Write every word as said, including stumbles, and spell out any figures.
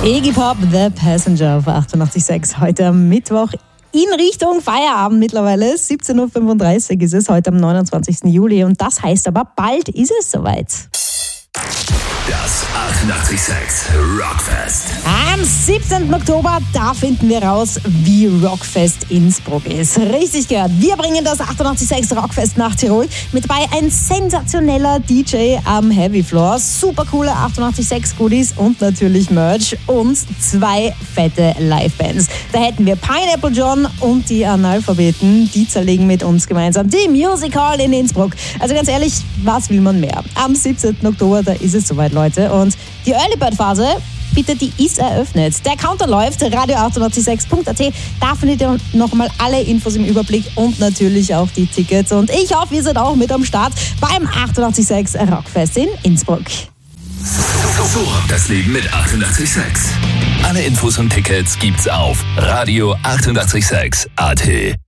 Iggy Pop, The Passenger auf achtundachtzig Komma sechs heute am Mittwoch in Richtung Feierabend mittlerweile. siebzehn Uhr fünfunddreißig ist es heute am neunundzwanzigsten Juli und das heißt aber, bald ist es soweit. Das achtundachtzig Komma sechs Rockfest. Am siebzehnten Oktober, da finden wir raus, wie Rockfest Innsbruck ist. Richtig gehört, wir bringen das achtundachtzig Komma sechs Rockfest nach Tirol. Mit dabei ein sensationeller D J am Heavy Floor, super coole achtundachtzig Komma sechs Goodies und natürlich Merch und zwei fette Livebands. Da hätten wir Pineapple John und die Analphabeten, die zerlegen mit uns gemeinsam die Music Hall in Innsbruck. Also ganz ehrlich, was will man mehr? Am siebzehnten Oktober, da ist es soweit, Leute. Und die Early Bird Phase, bitte, die ist eröffnet. Der Counter läuft, radio achtundachtzig Komma sechs Punkt a t. Da findet ihr nochmal alle Infos im Überblick und natürlich auch die Tickets. Und ich hoffe, ihr seid auch mit am Start beim achtundachtzig Komma sechs Rockfest in Innsbruck. So das Leben mit achtundachtzig Komma sechs. Alle Infos und Tickets gibt's auf radio achtundachtzig Komma sechs Punkt a t.